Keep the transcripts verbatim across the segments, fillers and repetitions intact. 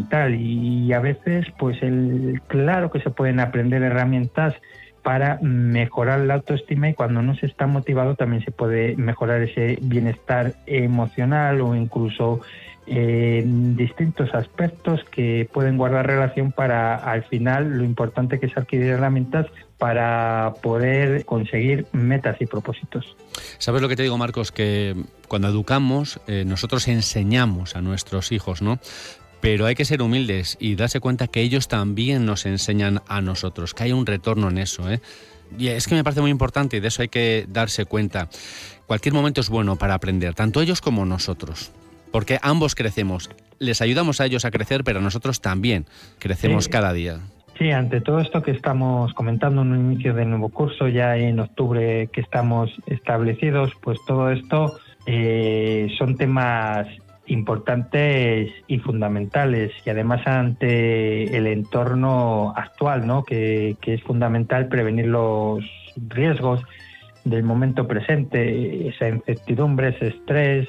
fundamental y a veces pues el claro que se pueden aprender herramientas para mejorar la autoestima, y cuando no se está motivado también se puede mejorar ese bienestar emocional o incluso eh, distintos aspectos que pueden guardar relación para al final lo importante que es adquirir herramientas para poder conseguir metas y propósitos. ¿Sabes lo que te digo, Marcos? Que cuando educamos, eh, nosotros enseñamos a nuestros hijos, ¿no? Pero hay que ser humildes y darse cuenta que ellos también nos enseñan a nosotros, que hay un retorno en eso, ¿eh? Y es que me parece muy importante y de eso hay que darse cuenta. Cualquier momento es bueno para aprender, tanto ellos como nosotros, porque ambos crecemos. Les ayudamos a ellos a crecer, pero nosotros también crecemos sí. cada día. Sí, ante todo esto que estamos comentando en un inicio del nuevo curso, ya en octubre que estamos establecidos, pues todo esto eh, son temas importantes y fundamentales, y además ante el entorno actual, ¿no? que, que es fundamental prevenir los riesgos del momento presente, esa incertidumbre, ese estrés,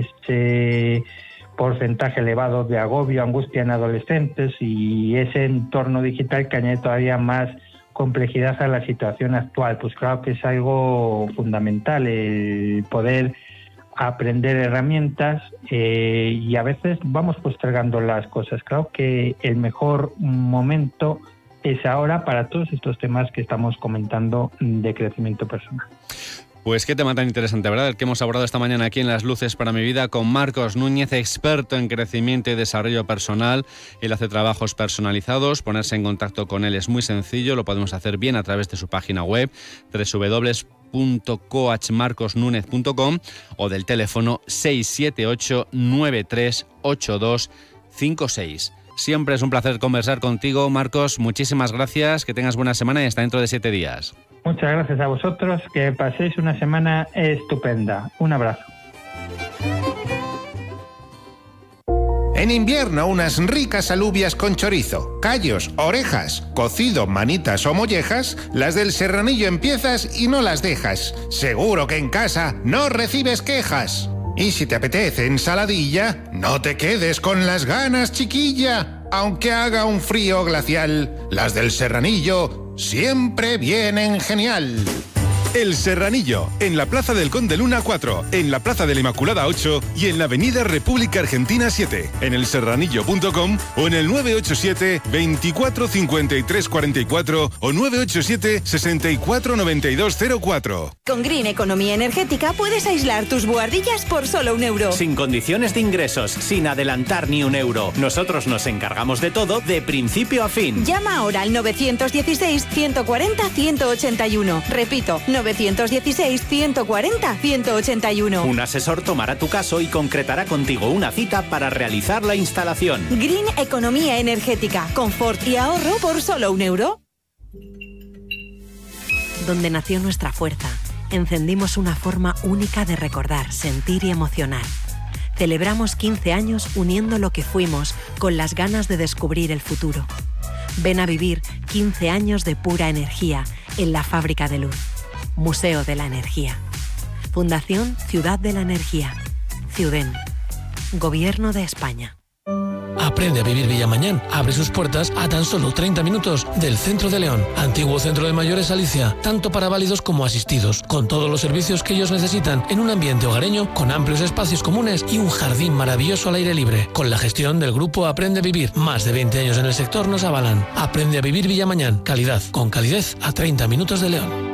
ese porcentaje elevado de agobio, angustia en adolescentes y ese entorno digital que añade todavía más complejidad a la situación actual. Pues claro que es algo fundamental el poder aprender herramientas eh, y a veces vamos postergando las cosas. Creo que el mejor momento es ahora para todos estos temas que estamos comentando de crecimiento personal. Pues qué tema tan interesante, ¿verdad? El que hemos abordado esta mañana aquí en Las Luces para mi Vida con Marcos Núñez, experto en crecimiento y desarrollo personal. Él hace trabajos personalizados. Ponerse en contacto con él es muy sencillo. Lo podemos hacer bien a través de su página web doble u doble u doble u punto coach marcos núñez punto com o del teléfono seis siete ocho nueve tres ocho dos cinco seis. Siempre es un placer conversar contigo, Marcos. Muchísimas gracias, que tengas buena semana y hasta dentro de siete días. Muchas gracias a vosotros, que paséis una semana estupenda. Un abrazo. En invierno, unas ricas alubias con chorizo, callos, orejas, cocido, manitas o mollejas, las del Serranillo empiezas y no las dejas. Seguro que en casa no recibes quejas. Y si te apetece ensaladilla, no te quedes con las ganas, chiquilla. Aunque haga un frío glacial, las del Serranillo siempre vienen genial. El Serranillo, en la Plaza del Conde Luna cuatro, en la Plaza de la Inmaculada ocho y en la Avenida República Argentina siete, en el serranillo punto com o en el nueve ocho siete, veinticuatro, cincuenta y tres, cuarenta y cuatro o nueve ocho siete, sesenta y cuatro, noventa y dos cero cuatro. Con Green Economía Energética puedes aislar tus buhardillas por solo un euro. Sin condiciones de ingresos, sin adelantar ni un euro. Nosotros nos encargamos de todo de principio a fin. Llama ahora al novecientos dieciséis, ciento cuarenta, ciento ochenta y uno. Repito, novecientos dieciséis, ciento cuarenta, ciento ochenta y uno. Un asesor tomará tu caso y concretará contigo una cita para realizar la instalación. Green Economía Energética. Confort y ahorro por solo un euro. Donde nació nuestra fuerza, encendimos una forma única de recordar, sentir y emocionar. Celebramos quince años uniendo lo que fuimos con las ganas de descubrir el futuro. Ven a vivir quince años de pura energía en la Fábrica de Luz. Museo de la Energía. Fundación Ciudad de la Energía. Ciuden. Gobierno de España. Aprende a vivir Villamañán. Abre sus puertas a tan solo treinta minutos del centro de León. Antiguo centro de mayores Alicia, tanto para válidos como asistidos, con todos los servicios que ellos necesitan en un ambiente hogareño, con amplios espacios comunes y un jardín maravilloso al aire libre. Con la gestión del grupo Aprende a Vivir, más de veinte años en el sector nos avalan. Aprende a vivir Villamañán. Calidad, con calidez a treinta minutos de León.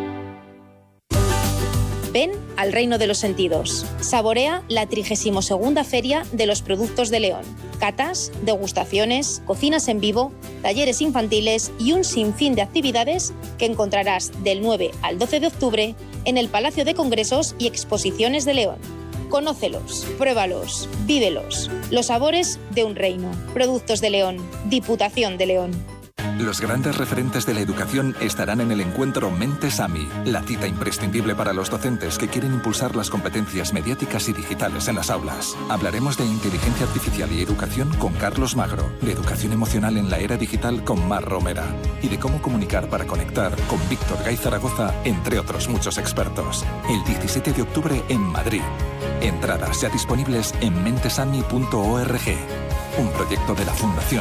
Ven al Reino de los Sentidos. Saborea la trigésima segunda Feria de los Productos de León. Catas, degustaciones, cocinas en vivo, talleres infantiles y un sinfín de actividades que encontrarás del nueve al doce de octubre en el Palacio de Congresos y Exposiciones de León. Conócelos, pruébalos, vívelos. Los sabores de un reino. Productos de León. Diputación de León. Los grandes referentes de la educación estarán en el encuentro Mentes A M I, la cita imprescindible para los docentes que quieren impulsar las competencias mediáticas y digitales en las aulas. Hablaremos de inteligencia artificial y educación con Carlos Magro, de educación emocional en la era digital con Mar Romera y de cómo comunicar para conectar con Víctor Gay Zaragoza, entre otros muchos expertos. El diecisiete de octubre en Madrid. Entradas ya disponibles en mentes a m i punto org, un proyecto de la Fundación